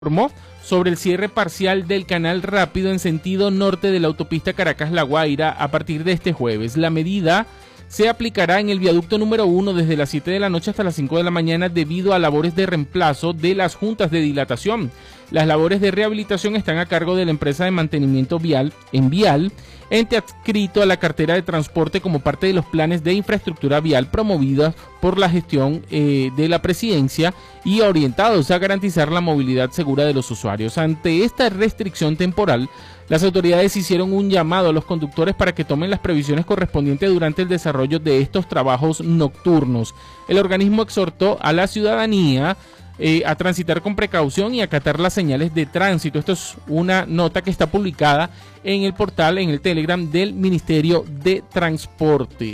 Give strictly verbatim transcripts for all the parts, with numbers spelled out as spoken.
informó sobre el cierre parcial del canal rápido en sentido norte de la autopista Caracas-La Guaira a partir de este jueves. La medida se aplicará en el viaducto número uno desde las siete de la noche hasta las cinco de la mañana debido a labores de reemplazo de las juntas de dilatación. Las labores de rehabilitación están a cargo de la empresa de mantenimiento vial, Envial, ente adscrito a la cartera de transporte como parte de los planes de infraestructura vial promovidas por la gestión eh, de la presidencia y orientados a garantizar la movilidad segura de los usuarios. Ante esta restricción temporal, las autoridades hicieron un llamado a los conductores para que tomen las previsiones correspondientes durante el desarrollo de estos trabajos nocturnos. El organismo exhortó a la ciudadanía eh, a transitar con precaución y acatar las señales de tránsito. Esto es una nota que está publicada en el portal, en el Telegram del Ministerio de Transporte.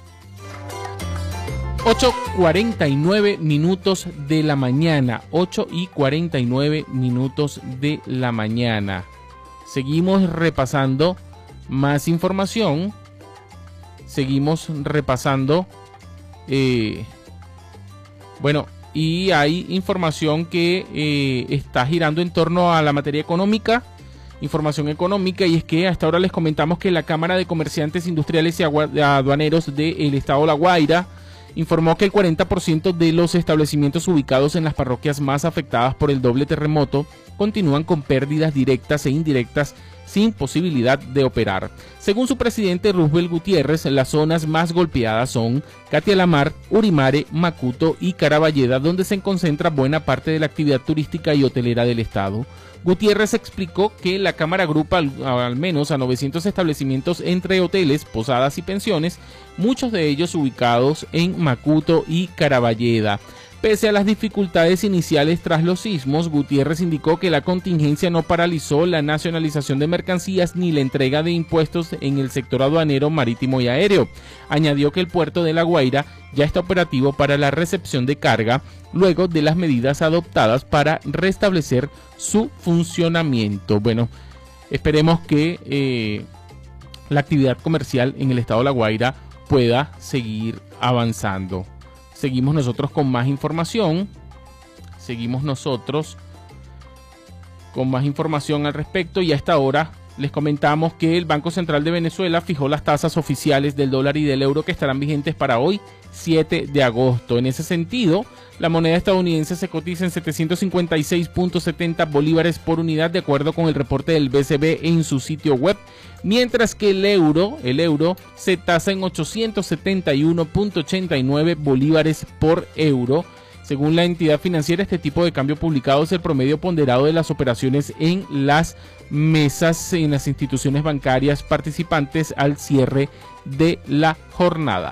ocho y cuarenta y nueve minutos de la mañana. ocho y cuarenta y nueve minutos de la mañana. Seguimos repasando más información. Seguimos repasando. Eh, bueno, y hay información que eh, está girando en torno a la materia económica. Información económica, y es que hasta ahora les comentamos que la Cámara de Comerciantes Industriales y Aduaneros del Estado de La Guaira informó que el cuarenta por ciento de los establecimientos ubicados en las parroquias más afectadas por el doble terremoto continúan con pérdidas directas e indirectas sin posibilidad de operar. Según su presidente Roosevelt Gutiérrez, las zonas más golpeadas son Catia la Mar, Urimare, Macuto y Caraballeda, donde se concentra buena parte de la actividad turística y hotelera del estado. Gutiérrez explicó que la Cámara agrupa al, al menos a novecientos establecimientos entre hoteles, posadas y pensiones, muchos de ellos ubicados en Macuto y Caraballeda. Pese a las dificultades iniciales tras los sismos, Gutiérrez indicó que la contingencia no paralizó la nacionalización de mercancías ni la entrega de impuestos en el sector aduanero, marítimo y aéreo. Añadió que el puerto de La Guaira ya está operativo para la recepción de carga, luego de las medidas adoptadas para restablecer su funcionamiento. Bueno, esperemos que eh, la actividad comercial en el estado de La Guaira pueda seguir avanzando. Seguimos nosotros con más información. Seguimos nosotros con más información al respecto, y a esta hora les comentamos que el Banco Central de Venezuela fijó las tasas oficiales del dólar y del euro que estarán vigentes para hoy, siete de agosto. En ese sentido, la moneda estadounidense se cotiza en setecientos cincuenta y seis punto setenta bolívares por unidad, de acuerdo con el reporte del B C B en su sitio web, mientras que el euro, el euro se tasa en ochocientos setenta y uno punto ochenta y nueve bolívares por euro. Según la entidad financiera, este tipo de cambio publicado es el promedio ponderado de las operaciones en las mesas en las instituciones bancarias participantes al cierre de la jornada.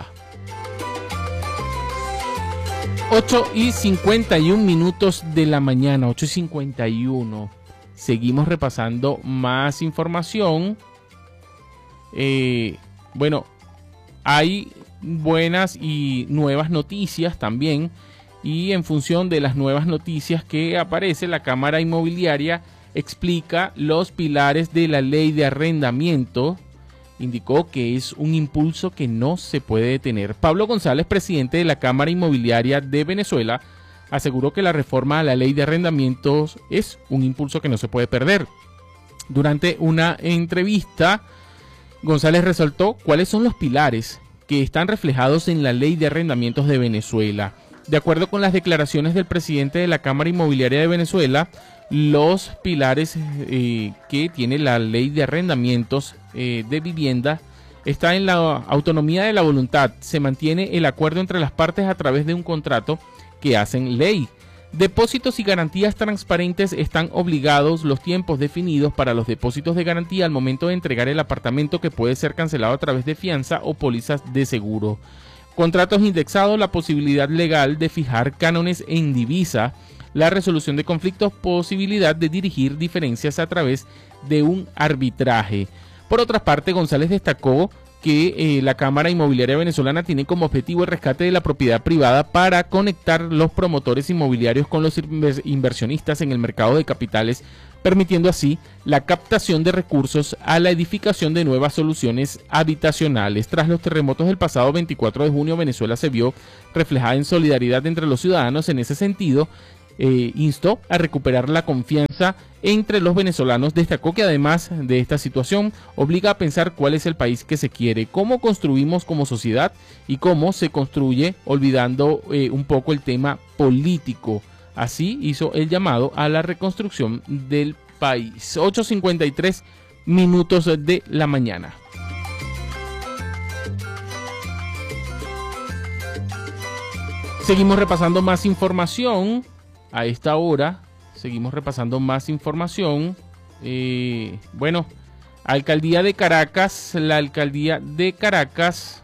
ocho y cincuenta y uno minutos de la mañana, ocho y cincuenta y uno. Seguimos repasando más información. Eh, bueno, hay buenas y nuevas noticias también. Y en función de las nuevas noticias que aparece, la Cámara Inmobiliaria explica los pilares de la ley de arrendamiento. Indicó que es un impulso que no se puede detener. Pablo González, presidente de la Cámara Inmobiliaria de Venezuela, aseguró que la reforma a la ley de arrendamientos es un impulso que no se puede perder. Durante una entrevista, González resaltó cuáles son los pilares que están reflejados en la ley de arrendamientos de Venezuela. De acuerdo con las declaraciones del presidente de la Cámara Inmobiliaria de Venezuela, los pilares eh, que tiene la ley de arrendamientos eh, de vivienda está en la autonomía de la voluntad. Se mantiene el acuerdo entre las partes a través de un contrato que hacen ley. Depósitos y garantías transparentes. Están obligados los tiempos definidos para los depósitos de garantía al momento de entregar el apartamento, que puede ser cancelado a través de fianza o pólizas de seguro. Contratos indexados, la posibilidad legal de fijar cánones en divisa, la resolución de conflictos, posibilidad de dirigir diferencias a través de un arbitraje. Por otra parte, González destacó que eh, la Cámara Inmobiliaria Venezolana tiene como objetivo el rescate de la propiedad privada para conectar los promotores inmobiliarios con los inversionistas en el mercado de capitales, permitiendo así la captación de recursos a la edificación de nuevas soluciones habitacionales. Tras los terremotos del pasado veinticuatro de junio, Venezuela se vio reflejada en solidaridad entre los ciudadanos. En ese sentido, eh, instó a recuperar la confianza entre los venezolanos. Destacó que además de esta situación obliga a pensar cuál es el país que se quiere, cómo construimos como sociedad y cómo se construye, olvidando eh, un poco el tema político. Así hizo el llamado a la reconstrucción del país. ocho cincuenta y tres minutos de la mañana. Seguimos repasando más información a esta hora. Seguimos repasando más información. Eh, bueno, Alcaldía de Caracas, la Alcaldía de Caracas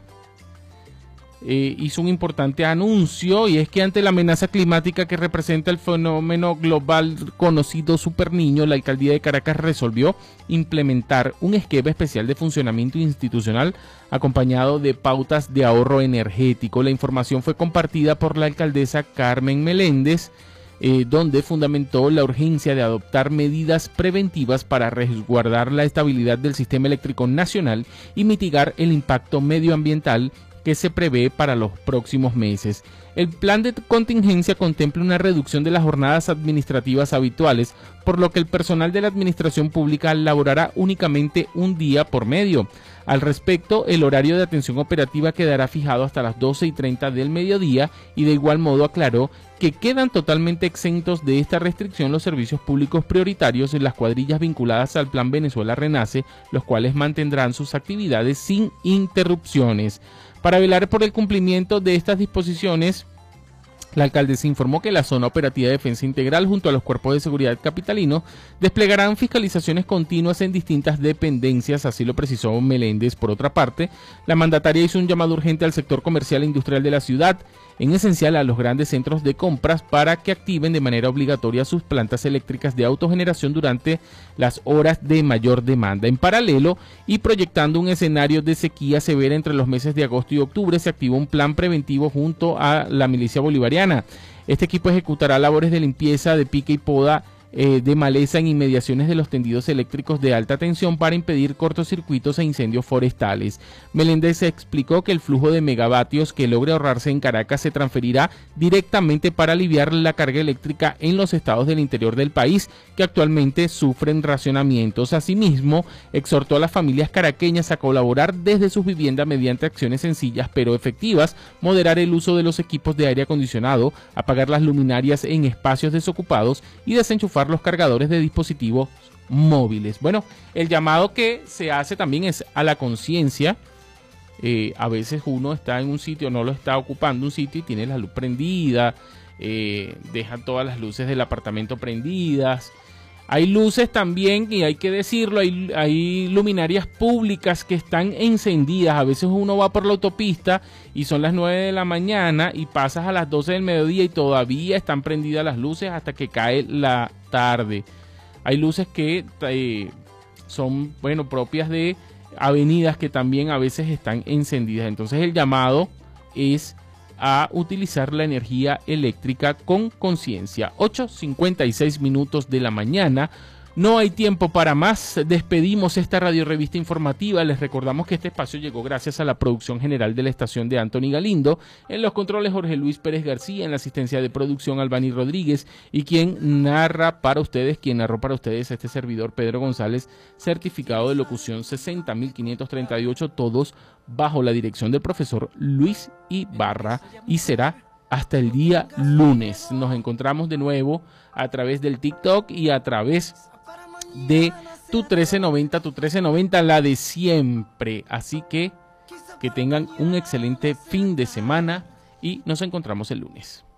eh, hizo un importante anuncio, y es que ante la amenaza climática que representa el fenómeno global conocido Superniño, la Alcaldía de Caracas resolvió implementar un esquema especial de funcionamiento institucional acompañado de pautas de ahorro energético. La información fue compartida por la alcaldesa Carmen Meléndez, Eh, donde fundamentó la urgencia de adoptar medidas preventivas para resguardar la estabilidad del sistema eléctrico nacional y mitigar el impacto medioambiental que se prevé para los próximos meses. El plan de contingencia contempla una reducción de las jornadas administrativas habituales, por lo que el personal de la administración pública laborará únicamente un día por medio. Al respecto, el horario de atención operativa quedará fijado hasta las doce y treinta del mediodía, y de igual modo aclaró que quedan totalmente exentos de esta restricción los servicios públicos prioritarios en las cuadrillas vinculadas al Plan Venezuela Renace, los cuales mantendrán sus actividades sin interrupciones. Para velar por el cumplimiento de estas disposiciones, la alcaldesa informó que la Zona Operativa de Defensa Integral junto a los cuerpos de seguridad capitalinos desplegarán fiscalizaciones continuas en distintas dependencias, así lo precisó Meléndez. Por otra parte, la mandataria hizo un llamado urgente al sector comercial e industrial de la ciudad, en esencial a los grandes centros de compras, para que activen de manera obligatoria sus plantas eléctricas de autogeneración durante las horas de mayor demanda. En paralelo, y proyectando un escenario de sequía severa entre los meses de agosto y octubre, se activó un plan preventivo junto a la milicia bolivariana. Este equipo ejecutará labores de limpieza, de pique y poda eh, de maleza en inmediaciones de los tendidos eléctricos de alta tensión para impedir cortocircuitos e incendios forestales. Meléndez explicó que el flujo de megavatios que logre ahorrarse en Caracas se transferirá directamente para aliviar la carga eléctrica en los estados del interior del país, que actualmente sufren racionamientos. Asimismo, exhortó a las familias caraqueñas a colaborar desde sus viviendas mediante acciones sencillas pero efectivas, moderar el uso de los equipos de aire acondicionado, apagar las luminarias en espacios desocupados y desenchufar los cargadores de dispositivos móviles. Bueno, el llamado que se hace también es a la conciencia. Eh, a veces uno está en un sitio, no lo está ocupando un sitio y tiene la luz prendida, eh, deja todas las luces del apartamento prendidas. Hay luces también, y hay que decirlo, hay, hay luminarias públicas que están encendidas. A veces uno va por la autopista y son las nueve de la mañana y pasas a las doce del mediodía y todavía están prendidas las luces hasta que cae la tarde. Hay luces que eh, son, bueno, propias de avenidas que también a veces están encendidas. Entonces el llamado es a utilizar la energía eléctrica con conciencia. ocho cincuenta y seis minutos de la mañana. No hay tiempo para más. Despedimos esta radio revista informativa. Les recordamos que este espacio llegó gracias a la producción general de la estación de Anthony Galindo, en los controles Jorge Luis Pérez García, en la asistencia de producción Albany Rodríguez, y quien narra para ustedes, quien narró para ustedes este servidor Pedro González, certificado de locución sesenta mil quinientos treinta y ocho, todos bajo la dirección del profesor Luis Ibarra, y será hasta el día lunes. Nos encontramos de nuevo a través del TikTok y a través de tu trece noventa, tu trece noventa, la de siempre. Así que que tengan un excelente fin de semana y nos encontramos el lunes.